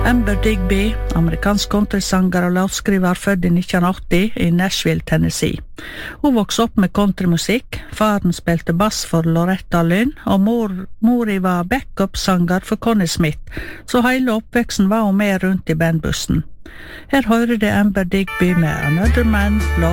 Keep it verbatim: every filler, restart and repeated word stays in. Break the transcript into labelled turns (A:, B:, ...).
A: Amber Digby, amerikansk countrysanger og låtskriver født i nitten åtti i Nashville, Tennessee. Hun vokste opp med countrymusikk. Faren spilte bass for Loretta Lynn, og mor, mori var backup-sanger for Connie Smith, så hele oppveksten var hun med rundt i bandbussen. Her hører det Amber Digby med Another Man Love